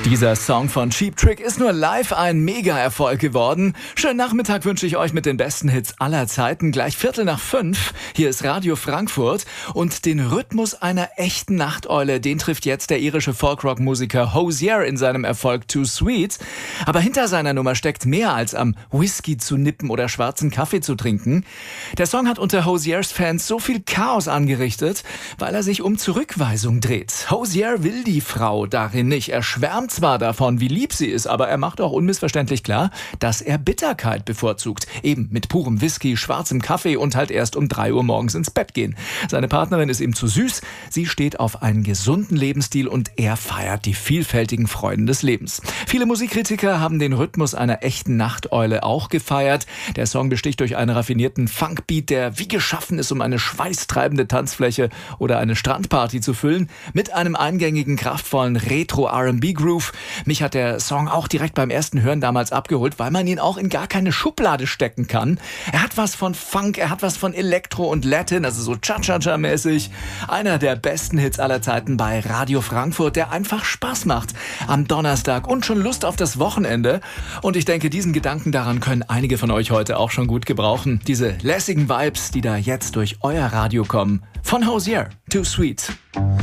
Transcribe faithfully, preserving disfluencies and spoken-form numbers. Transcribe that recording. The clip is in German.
Dieser Song von Cheap Trick ist nur live ein Mega-Erfolg geworden. Schönen Nachmittag wünsche ich euch mit den besten Hits aller Zeiten. Gleich Viertel nach fünf. Hier ist Radio Frankfurt. Und den Rhythmus einer echten Nachteule, den trifft jetzt der irische Folkrock-Musiker Hozier in seinem Erfolg Too Sweet. Aber hinter seiner Nummer steckt mehr als am Whisky zu nippen oder schwarzen Kaffee zu trinken. Der Song hat unter Hoziers Fans so viel Chaos angerichtet, weil er sich um Zurückweisung dreht. Hozier will die Frau darin nicht. Er schwärmt zwar davon, wie lieb sie ist, aber er macht auch unmissverständlich klar, dass er Bitterkeit bevorzugt. Eben mit purem Whisky, schwarzem Kaffee und halt erst um drei Uhr morgens ins Bett gehen. Seine Partnerin ist ihm zu süß, sie steht auf einen gesunden Lebensstil und er feiert die vielfältigen Freuden des Lebens. Viele Musikkritiker haben den Rhythmus einer echten Nachteule auch gefeiert. Der Song besticht durch einen raffinierten Funkbeat, der wie geschaffen ist, um eine schweißtreibende Tanzfläche oder eine Strandparty zu füllen, mit einem eingängigen, kraftvollen Retro-R and B-Groove. Mich hat der Song auch direkt beim ersten Hören damals abgeholt, weil man ihn auch in gar keine Schublade stecken kann. Er hat was von Funk, er hat was von Elektro und Latin, also so Cha-Cha-Cha-mäßig. Einer der besten Hits aller Zeiten bei Radio Frankfurt, der einfach Spaß macht am Donnerstag und schon Lust auf das Wochenende. Und ich denke, diesen Gedanken daran können einige von euch heute auch schon gut gebrauchen. Diese lässigen Vibes, die da jetzt durch euer Radio kommen. Von Hozier, Too Sweet.